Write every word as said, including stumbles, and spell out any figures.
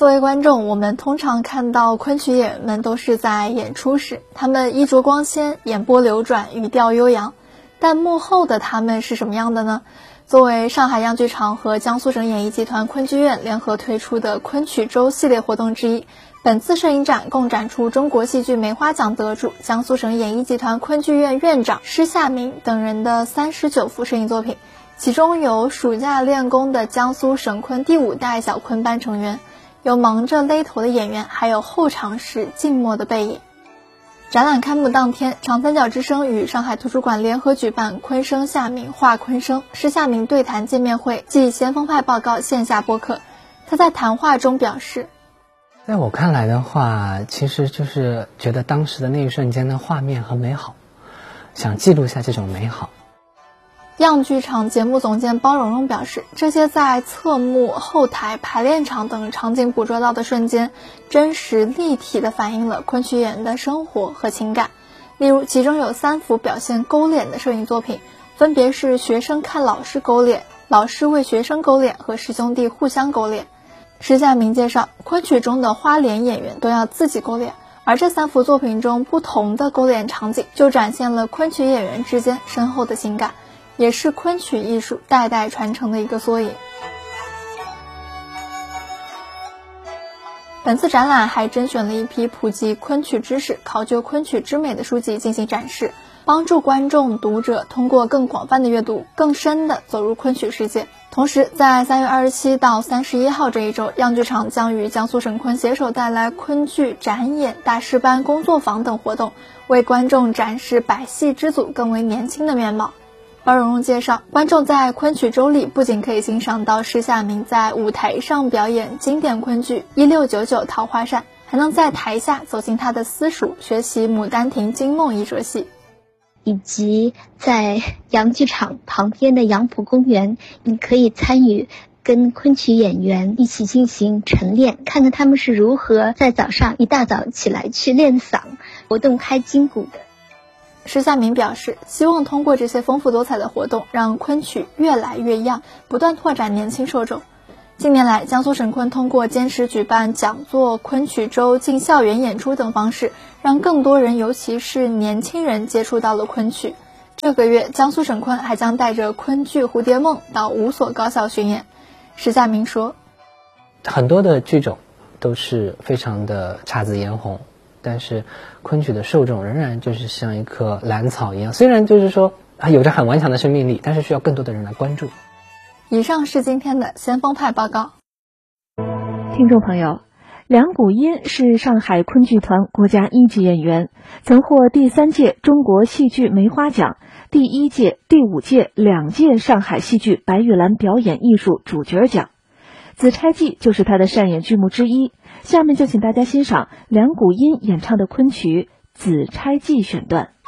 作为观众，我们通常看到昆曲演员们都是在演出时，他们衣着光鲜，眼波流转，语调悠扬。但幕后的他们是什么样的呢？作为上海样剧场和江苏省演艺集团昆剧院联合推出的昆曲周系列活动之一，本次摄影展共展出中国戏剧梅花奖得主、江苏省演艺集团昆剧院院长施夏明等人的三十九幅摄影作品，其中有暑假练功的江苏省昆第五代小昆班成员，有忙着勒头的演员，还有后场时静默的背影。展览开幕当天，长三角之声与上海图书馆联合举办昆声夏明话昆声施夏明对谈见面会暨先锋派报告线下播客。他在谈话中表示， 在我看来的话，其实就是觉得当时的那一瞬间的画面很美好，想记录下这种美好。 样剧场节目总监包蓉蓉表示，这些在侧幕、后台、排练场等场景捕捉到的瞬间，真实立体地反映了昆曲演员的生活和情感。例如，其中有三幅表现勾脸的摄影作品，分别是学生看老师勾脸、老师为学生勾脸和师兄弟互相勾脸。施夏明介绍，昆曲中的花脸演员都要自己勾脸，而这三幅作品中不同的勾脸场景，就展现了昆曲演员之间深厚的情感，也是昆曲艺术代代传承的一个缩影。本次展览还甄选了一批普及昆曲知识、考究昆曲之美的书籍进行展示，帮助观众读者通过更广泛的阅读，更深地走入昆曲世界。同时，在三月二十七到三十一号这一周，样剧场将与江苏省昆携手带来昆剧展演、大师班、工作坊等活动，为观众展示百戏之祖更为年轻的面貌。包蓉蓉介绍，观众在昆曲周里不仅可以欣赏到施夏明在舞台上表演经典昆剧一六九九桃花扇，还能在台下走进他的私塾，学习《牡丹亭》惊梦一折戏。 以及在洋剧场旁边的杨浦公园，你可以参与跟昆曲演员一起进行晨练，看看他们是如何在早上一大早起来去练嗓，活动开筋骨的。 施夏明表示，希望通过这些丰富多彩的活动，让昆曲越来越样，不断拓展年轻受众。近年来，江苏省昆通过坚持举办讲座、昆曲周、进校园演出等方式，让更多人，尤其是年轻人接触到了昆曲。这个月，江苏省昆还将带着昆剧《蝴蝶梦》到五所高校巡演。施夏明说， 很多的剧种都是非常的姹紫嫣红，但是昆曲的受众仍然就是像一棵兰草一样，虽然就是说它有着很顽强的生命力，但是需要更多的人来关注。 以上是今天的先锋派报告。 听众朋友，梁谷音是上海昆剧团国家一级演员，曾获第三届中国戏剧梅花奖、第一届、第五届两届上海戏剧白玉兰表演艺术主角奖。紫钗记就是他的擅演剧目之一。下面就请大家欣赏梁谷音演唱的昆曲《紫钗记》选段。